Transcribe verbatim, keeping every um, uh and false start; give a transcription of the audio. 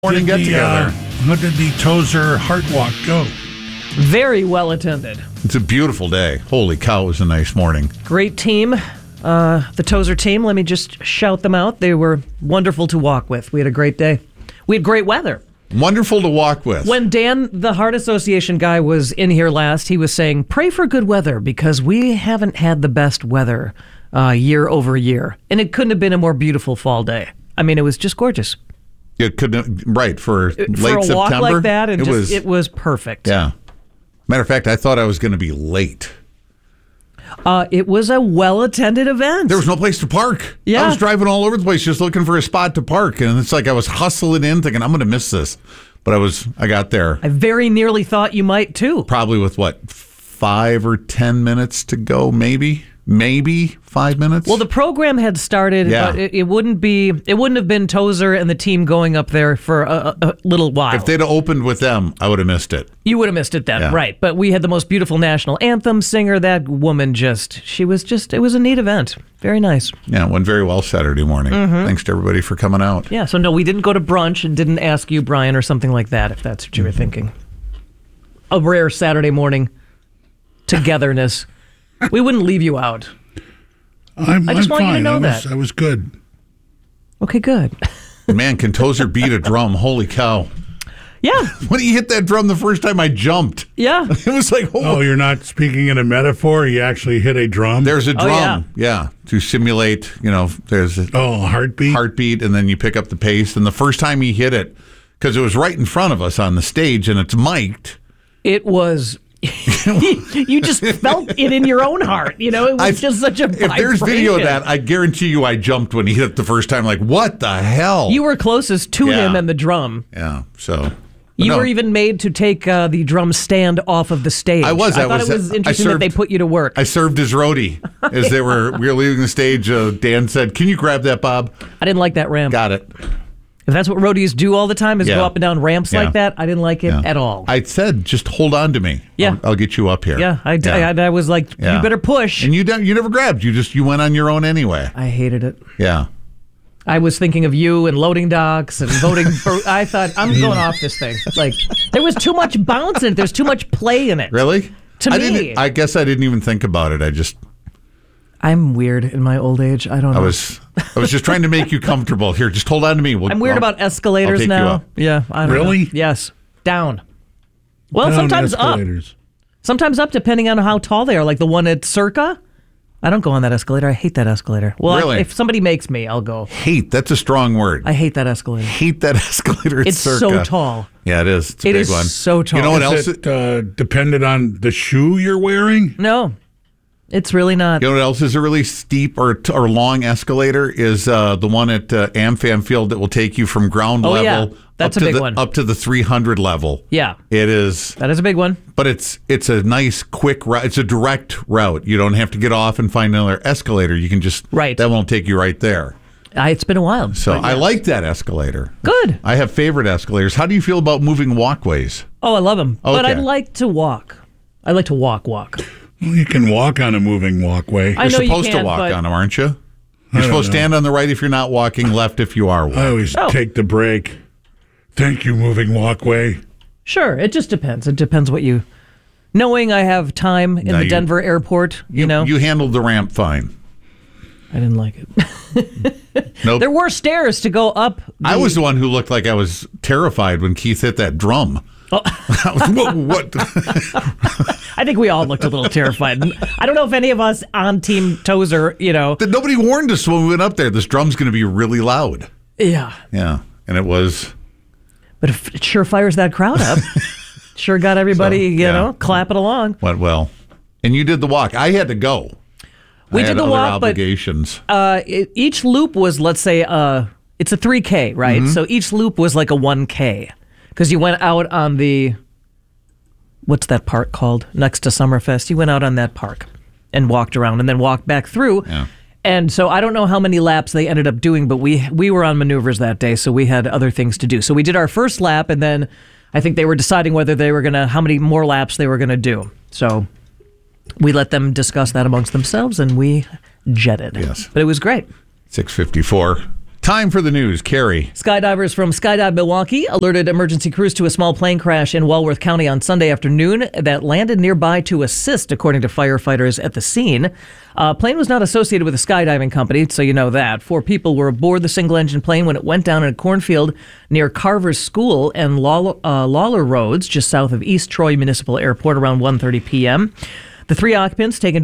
Morning get together. Uh, how did the Tozer Heart Walk go? Very well attended. It's a beautiful day. Holy cow, it was a nice morning. Great team. Uh, the Tozer team, let me just shout them out. They were wonderful to walk with. We had a great day. We had great weather. Wonderful to walk with. When Dan, the Heart Association guy, was in here last, he was saying, pray for good weather because we haven't had the best weather uh, year over year. And it couldn't have been a more beautiful fall day. I mean, it was just gorgeous. It couldn't, right, for, for late a September. walk like that, and it, just, was, it was perfect. Yeah. Matter of fact, I thought I was going to be late. Uh, it was a well-attended event. There was no place to park. Yeah. I was driving all over the place just looking for a spot to park, and it's like I was hustling in thinking, I'm going to miss this. But I was, I got there. I very nearly thought you might, too. Probably with, what, five or ten minutes to go, maybe? Maybe five minutes. Well, the program had started. Yeah. But it, it wouldn't be. It wouldn't have been Tozer and the team going up there for a, a little while. If they'd have opened with them, I would have missed it. You would have missed it then, Yeah. right? But we had the most beautiful national anthem singer. That woman just. She was just. It was a neat event. Very nice. Yeah, it went very well Saturday morning. Mm-hmm. Thanks to everybody for coming out. Yeah. So no, we didn't go to brunch and didn't ask you, Brian, or something like that. If that's what you were thinking. A rare Saturday morning togetherness. We wouldn't leave you out. I'm, I just I'm want you to fine. know I was, that. I was good. Okay, good. Man, can Tozer beat a drum? Holy cow. Yeah. When he hit that drum the first time I jumped, Yeah. it was like, oh, Oh, you're not speaking in a metaphor? You actually hit a drum? there's a Oh, drum. yeah. to simulate, you know, there's a Oh, a heartbeat? heartbeat, and then you pick up the pace. And the first time he hit it, because it was right in front of us on the stage, and it's mic'd. It was. You just felt it in your own heart. You know, it was I- just such a If there's video of vibration. that, I guarantee you I jumped when he hit it the first time. Like, what the hell? You were closest to Yeah. him and the drum. yeah, so. You No. were even made to take uh, the drum stand off of the stage. I was. I, I thought was- it was I interesting served- that they put you to work. I served as roadie as they were we were leaving the stage. Uh, Dan said, "Can you grab that, Bob?" I didn't like that ramp. Got it. If that's what roadies do all the time, is Yeah. go up and down ramps Yeah. like that, I didn't like it Yeah. at all. I said, "Just hold on to me. Yeah. I'll, I'll get you up here." yeah, I, I, I was like, Yeah. you better push. And you don't, you never grabbed. You just you went on your own anyway. I hated it. Yeah. I was thinking of you and loading docks and voting for. I thought, I'm going off this thing. Like, there was too much bounce in it. There's too much play in it. Really? To I me. didn't. I guess I didn't even think about it. I just I'm weird in my old age. I don't know. I was I was just trying to make you comfortable. Here, just hold on to me. We'll, I'm weird I'll- about escalators I'll take you now. up. Yeah, I don't Really? know. Yes. Down. Well, Down sometimes up. escalators. Sometimes up, depending on how tall they are. Like the one at Circa. I don't go on that escalator. I hate that escalator. Well, Really? I, if somebody makes me, I'll go. Hate. That's a strong word. I hate that escalator. hate that escalator. At It's Circa. so tall. Yeah, it is. It's a It big is one. so tall. You know what Is else? it uh, dependent on the shoe you're wearing? No, it's really not. You know what else is a really steep or or long escalator is uh, the one at uh, AmFam Field that will take you from ground Oh, level yeah. That's up a to big the, one. up to the three hundred level. Yeah, It is, that is a big one. but it's it's a nice quick route. It's a direct route. You don't have to get off and find another escalator. You can just Right. That won't take you right there. I, it's been a while. So but I yeah. like that escalator. Good. I have favorite escalators. How do you feel about moving walkways? Oh, I love them. But Okay. I'd like to walk. I like to walk, walk. Well, you can walk on a moving walkway. I You're know you supposed to can, walk but- on them, aren't you? You're don't supposed to know. stand on the right if you're not walking, left if you are I walking. always Oh. take the break. Thank you, moving walkway. Sure, it just depends. It depends what you. Knowing I have time in Now the you- Denver airport, you, know, You handled the ramp fine. I didn't like it. Nope. There were stairs to go up. The, I was the one who looked like I was terrified when Keith hit that drum. Oh. what? what? I think we all looked a little terrified. I don't know if any of us on Team Tozer, you know. That nobody warned us when we went up there. This drum's going to be really loud. Yeah, Yeah, and it was. but if it sure fires that crowd up. Sure got everybody, So, you yeah. know, clapping along. Went well. And you did the walk. I had to go. We I did had the other walk, but obligations. uh, it, each loop was, let's say, uh, it's a three K, right? Mm-hmm. So each loop was like a one K because you went out on the, what's that park called next to Summerfest? You went out on that park and walked around and then walked back through. Yeah. And so I don't know how many laps they ended up doing, but we we were on maneuvers that day, so we had other things to do. So we did our first lap, and then I think they were deciding whether they were gonna how many more laps they were gonna do. So we let them discuss that amongst themselves, and we jetted. Yes. But it was great. six fifty-four. Time for the news. Carrie. Skydivers from Skydive Milwaukee alerted emergency crews to a small plane crash in Walworth County on Sunday afternoon that landed nearby to assist, according to firefighters at the scene. Uh, plane was not associated with a skydiving company, so you know that. Four people were aboard the single-engine plane when it went down in a cornfield near Carver's School and Lawler, uh, Lawler Roads, just south of East Troy Municipal Airport, around one thirty p.m. The three occupants taken